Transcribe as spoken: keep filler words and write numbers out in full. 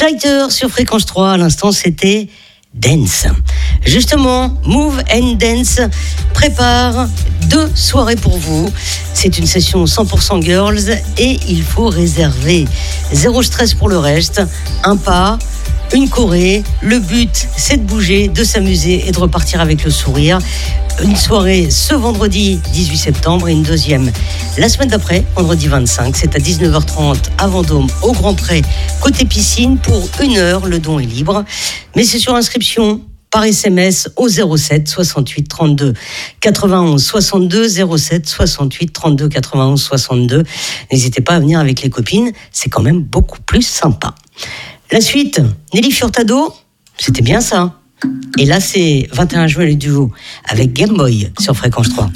Strider sur Fréquence trois, à l'instant c'était Dance. Justement, Move and Dance prépare deux soirées pour vous. C'est une session cent pour cent girls et il faut réserver. Zéro stress pour le reste, un pas, une choré. Le but, c'est de bouger, de s'amuser et de repartir avec le sourire. Une soirée ce vendredi dix-huit septembre et une deuxième la semaine d'après, vendredi vingt-cinq. C'est à dix-neuf heures trente à Vendôme, au Grand Pré, côté piscine, pour une heure. Le don est libre, mais c'est sur inscription par S M S au zéro sept soixante-huit trente-deux quatre-vingt-onze soixante-deux, zéro sept soixante-huit trente-deux quatre-vingt-onze soixante-deux. N'hésitez pas à venir avec les copines, c'est quand même beaucoup plus sympa. La suite, Nelly Furtado, c'était bien ça. Et là, c'est vingt et un juin, le duo avec Game Boy sur Fréquence trois.